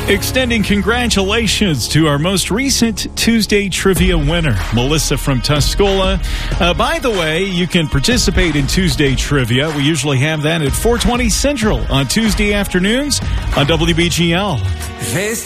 Extending congratulations to our most recent Tuesday Trivia winner, Melissa from Tuscola. By the way, you can participate in Tuesday Trivia. We usually have that at 4:20 Central on Tuesday afternoons on WBGL.